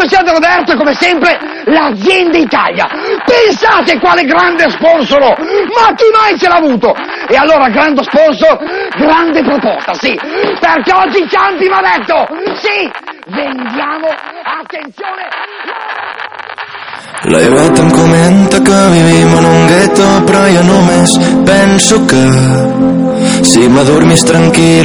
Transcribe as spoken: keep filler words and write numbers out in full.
Alessandro Roberto, come sempre, l'azienda Italia. Pensate quale grande sponsor, ma chi mai ce l'ha avuto? E allora, grande sponsor, grande proposta, sì, perché oggi Ciampi mi ha detto, sì, vendiamo, attenzione... La Iveta em comenta que vivim en un gueto, però jo només penso que si m'adormis tranquil